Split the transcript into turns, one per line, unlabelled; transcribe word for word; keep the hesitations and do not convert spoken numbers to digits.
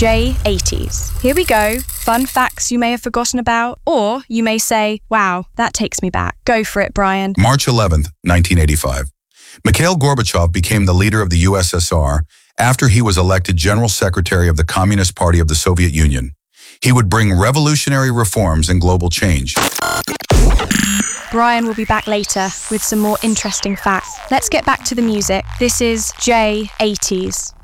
J eighties. Here we go. Fun facts you may have forgotten about, or you may say, wow, that takes me back. Go for it, Brian.
March eleventh, nineteen eighty-five. Mikhail Gorbachev became the leader of the U S S R after he was elected General Secretary of the Communist Party of the Soviet Union. He would bring revolutionary reforms and global change.
Brian will be back later with some more interesting facts. Let's get back to the music. This is J eighties.